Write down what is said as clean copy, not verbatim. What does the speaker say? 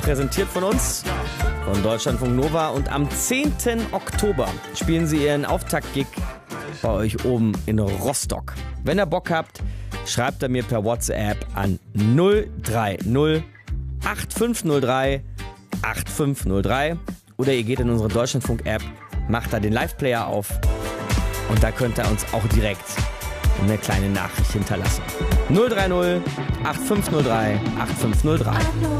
präsentiert von uns, von Deutschlandfunk Nova. Und am 10. Oktober spielen sie ihren Auftakt-Gig bei euch oben in Rostock. Wenn ihr Bock habt, schreibt er mir per WhatsApp an 030 8503 8503 oder ihr geht in unsere Deutschlandfunk-App, macht da den Live-Player auf und da könnt ihr uns auch direkt eine kleine Nachricht hinterlassen. 030 8503 8503.